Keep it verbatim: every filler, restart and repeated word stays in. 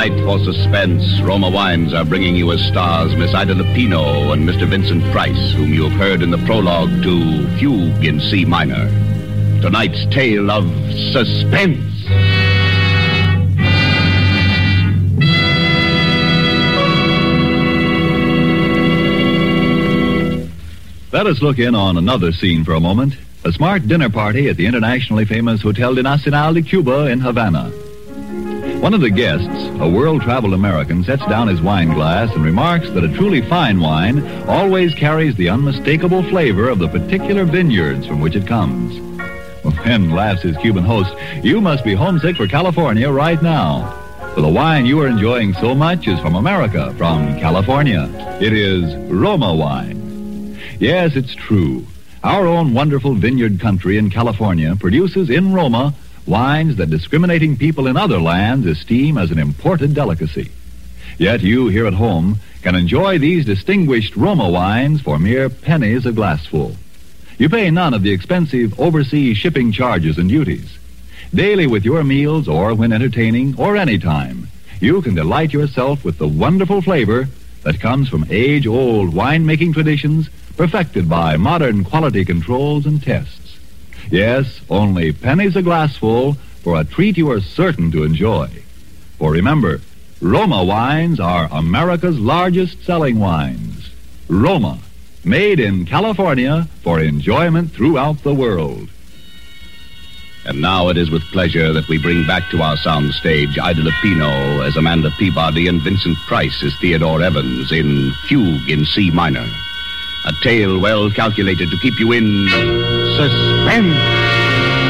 Tonight, for suspense, Roma Wines are bringing you as stars Miss Ida Lupino and Mister Vincent Price, whom you have heard in the prologue to Fugue in C minor. Tonight's tale of suspense. Let us look in on another scene for a moment. A smart dinner party at the internationally famous Hotel de Nacional de Cuba in Havana. One of the guests, a world-traveled American, sets down his wine glass and remarks that a truly fine wine always carries the unmistakable flavor of the particular vineyards from which it comes. Well, then, laughs his Cuban host, you must be homesick for California right now. For the wine you are enjoying so much is from America, from California. It is Roma wine. Yes, it's true. Our own wonderful vineyard country in California produces in Roma wines that discriminating people in other lands esteem as an imported delicacy. Yet you here at home can enjoy these distinguished Roma wines for mere pennies a glassful. You pay none of the expensive overseas shipping charges and duties. Daily with your meals or when entertaining or any time, you can delight yourself with the wonderful flavor that comes from age-old winemaking traditions perfected by modern quality controls and tests. Yes, only pennies a glassful for a treat you are certain to enjoy. For remember, Roma wines are America's largest selling wines. Roma, made in California for enjoyment throughout the world. And now it is with pleasure that we bring back to our soundstage Ida Lupino as Amanda Peabody and Vincent Price as Theodore Evans in Fugue in C minor. A tale well calculated to keep you in suspense.